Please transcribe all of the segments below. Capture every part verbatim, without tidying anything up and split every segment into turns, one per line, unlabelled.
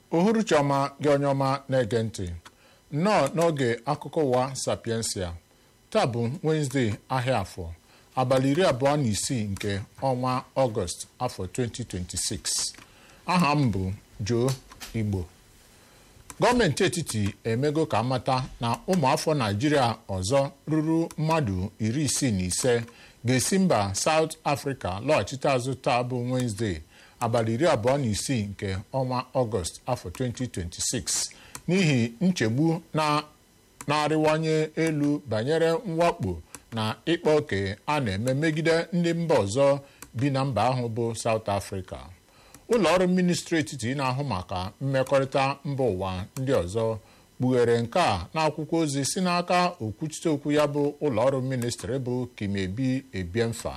Uhuruchi ọma gị onye ọma na-ege ntị nnọọ n'oge akụkọ ụwa Sapiensia. Taa bụ Wednesday ahịa afọ abalị iri abụọ na isii nke ọnwa Ọgọst afọ twenty twenty-six. Aha m bụ Joe Igbo. Gọọmenti etiti emego ka amata na ụmụafọ Naịjirịa ọzọ ruru mmadụ iri isii na ise ga-esi mba South Africa lọghachite azụ taa bụ Wednesday abalị iri abụọ na isii nke ọnwa Ọgọst afọ twenty twenty-six n'ihi nchegbu na-arịwanye elu banyere mwakpo na ịkpa oke a na-eme megide ndị mba ọzọ bi na mba ahụ bụ South Africa. Ụlọọrụ ministri etiti na-ahụ maka mmekọrịta mba ụwa ndị ọzọ kpughere nke a n'akwụkwọ ozi si n'aka okwuchite okwu ya bụ ụlọọrụ ministri bụ Kimebi Ebiemfa.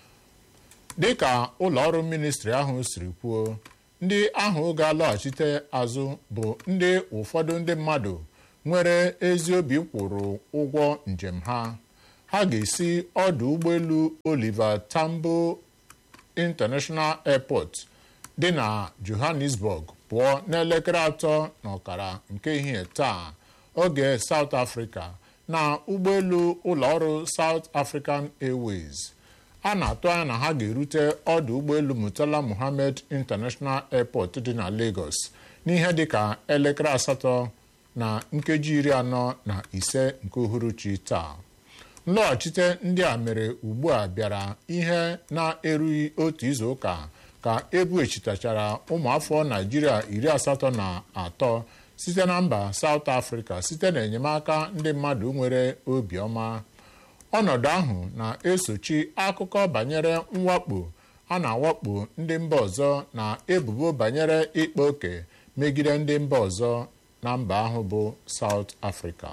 Dịka ụlọọrụ ministri ahụ siri kwuo, ndị ahụ ga-alọghachite azụ bụ ndị ụfọdụ ndị mmadụ nwere ezi obi kwụrụ ụgwọ njem ha. Ha ga-esi ọdụ ụgbọelu Oliver Tambo International Airport dị na Johannesburg pụọ n'elekere atọ na ọkara nke ehihie taa oge South Africa na ụgbọelu ụlọọrụ South African Airways. A na-atụ anya na ha ga-erute ọdụ ụgbọelu Murtala Mohammed International Airport dị na Lagos n'ihe dịka elekere asatọ na nkeji iri anọ na ise nke uhuruchi taa. Nlọghachite ndị a mere ugbu a bịara ihe na-erughị otu izu ụka ka ebughachitachara ụmụafọ Naịjirịa iri asatọ na atọ site na mba South Africa site n'enyemaka ndị mmadụ nwere obiọma. Ọnọdụ ahụ na-esochi akụkọ banyere mwakpo a na-awakpo ndị mba ọzọ na ebubo banyere ịkpa oke megide ndị mba ọzọ na mba ahụ bụ South Africa.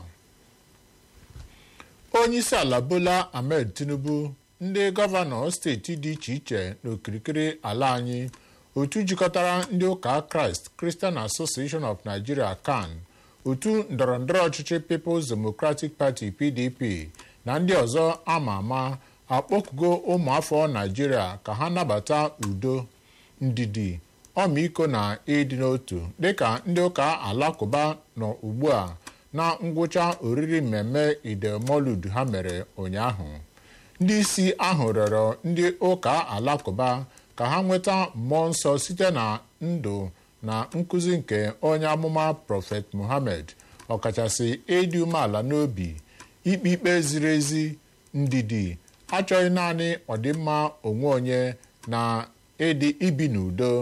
Onyeisiala Bola Ahmed Tinubu, ndị gọvanọ steeti dị iche iche n'okirikiri ala anyị, otu jikọtara ndị ụka Kraịst Christian Association of Nigeria C A N, otu ndọrọndọrọ ọchịchị People's Democratic Party P D P na ndị ọzọ ama ama akpọkugo ụmụafọ Naịjirịa ka ha nabata udo, ndidi, ọmịiko na ịdị n'otu dịka ndị ụka alakụba nọ ugbu a na ngwụcha oriri mmemme Eid al-Maulud ha mere ụnyaahụ. Ndị isi ahụ rịọrọ ndị ụka alakụba ka ha nweta mmụọ nsọ site na ndụ na nkụzi nke onye amụma Prophet Muhammad, ọkachasị ịdị umeala n'obi, ikpe ikpe ziri ezi, ndidi, achọghị naanị ọdịmma onwe onye na ịdị ibi n'udo.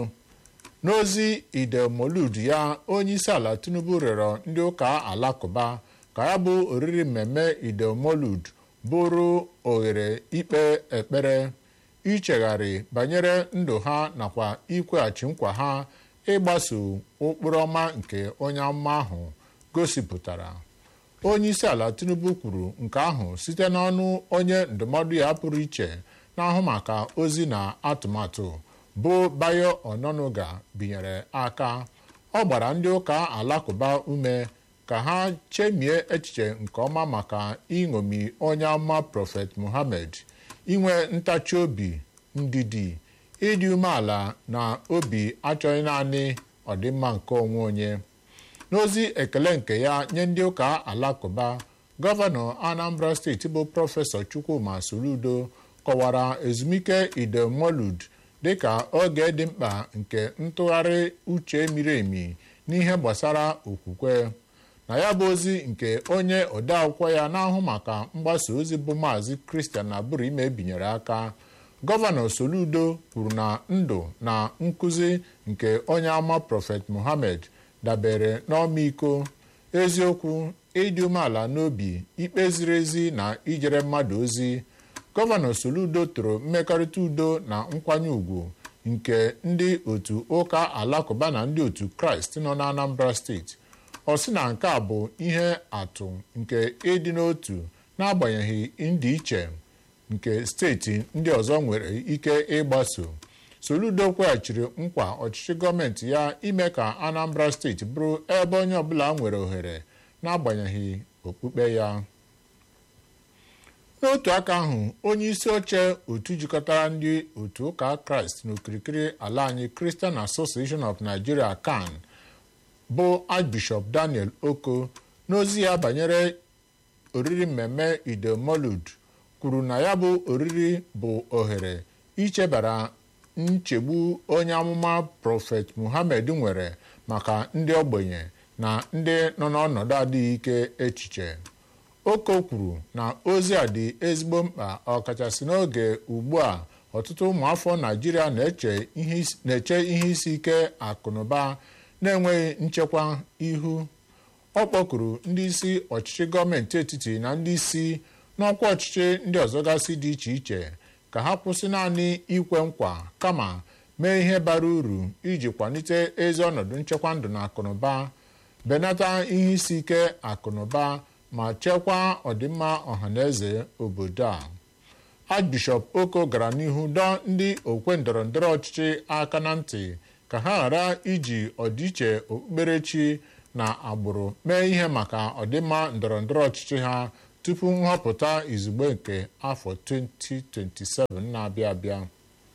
N'ozi Eid al-Maulud ya, onyeisiala Tinubu rịọrọ ndị ụka alakụba ka ya bụ oriri mmemme Eid al-Maulud bụrụ ohere ikpe ekpere, ichegharị banyere ndụ ha nakwa ikweghachi nkwa ha ịgbaso ụkpụrụ ọma nke onye amụma ahụ gosipụtara. Onyeisiala Tinubu kwuru nke ahụ site n'ọnụ onye ndụmọdụ ya pụrụ iche na-ahụ maka ozi na atụmatụ bụ Bayo Ononuga binyere aka. Ọ gbara ndị ụka alakụba ume ka ha chemie echiche nke ọma maka iṅomi onye amụma Prophet Muhammad, inwe ntachi obi, ndidi, ịdị umeala na obi achọghị naanị ọdịmma nke onwe onye. N'ozi ekele nke ya nye ndị ụka alakụba, gọvanọ Anambra steeti bụ Prọfesọ Chukwuma Soludo kọwara ezumike Eid al-Maulud dịka oge dị mkpa nke ntụgharị uche miri emi n'ihe gbasara okwukwe. Na ya bụ ozi nke onye odeakwụkwọ ya na-ahụ maka mgbasa ozi bụ Maazị Christian Aburime binyere aka, gọvanọ Soludo kwuru na ndụ na nkụzi nke onye amụma Prophet Muhammad dabere n'ọmịiko, eziokwu, ịdị umeala n'obi, ikpe ziri ezi na ijere mmadụ ozi. Gọvanọ Soludo toro mmekọrịta udo na nkwanye ùgwù nke ndị otu ụka alakụba na ndị otu Kraịst nọ na Anambra steeti. Ọ sị na nke a bụ ihe atụ nke ịdị n'otu n'agbanyeghị ndị iche nke steeti ndị ọzọ nwere ike ịgbaso. Soludo kweghachiri nkwa ọchịchị gọọmenti ya ime ka Anambra steeti bụrụ ebe onye ọbụla nwere ohere n'agbanyeghị okpukpe ya. N'otu aka ahụ, onye isi oche otu jikọtara ndị otu ụka Kraịst n'okirikiri ala anyị Christian Association of Nigeria C A N bụ Archbishop Daniel Oko n'ozi ya banyere oriri mmemme Eid Molud kwuru na ya bụ oriri bụ ohere ichebara nchegbu onye amụma Prọfet Muhammad nwere maka ndị ogbenye na ndị nọ n'ọnọdụ adịghị ike echiche. Oko kwuru na ozi a dị ezigbo mkpa ọkachasị n'oge ugbu a ọtụtụ ụmụafọ Naịjirịa na-eche ihe isi ike akụnụba na-enweghị nchekwa ihu. Ọ kpọkuru ndị isi ọchịchị gọọmenti etiti na ndị isi n'ọkwa ọchịchị ndị ọzọ gasị dị iche iche ka ha kwụsị naanị ikwe nkwa kama mee ihe bara uru iji kwalite ezi ọnọdụ nchekwa ndụ na akụnụba, benata ihe isi ike akụnụba ma chekwaa ọdịmma ọhaneze obodo a. Archbishop Oko gara n'ihu dọọ ndị okwe ndọrọ ndọrọ ọchịchị aka na ntị ka ha ghara iji ọdịiche okpukperechi na agbụrụ mee ihe maka ọdịmma ndọrọ ndọrọ ọchịchị ha tupu nhọpụta izugbe nke afọ twenty twenty-seven na-abịa abịa.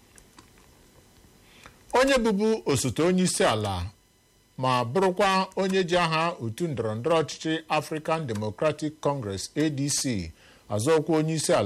Onye bụbu osote onye isi ala ma bụrụkwa onye ji aha otu ndọrọ ndọrọ ọchịchị African Democratic Congress A D C azọkwa onye isi ala